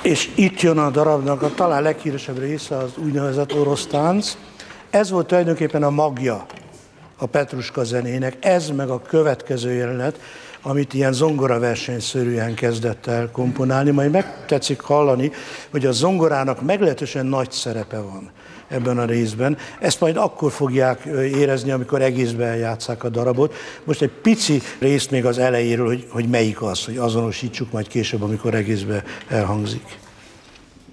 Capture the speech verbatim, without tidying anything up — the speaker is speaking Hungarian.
És itt jön a darabnak a talán leghíresebb része, az úgynevezett orosz tánc. Ez volt tulajdonképpen a magja a Petruska zenének, ez meg a következő jelenet, amit ilyen zongoraversenyszerűen kezdett el komponálni. Majd megtetszik hallani, hogy a zongorának meglehetősen nagy szerepe van ebben a részben. Ezt majd akkor fogják érezni, amikor egészben eljátsszák a darabot. Most egy pici részt még az elejéről, hogy, hogy melyik az, hogy azonosítsuk majd később, amikor egészben elhangzik.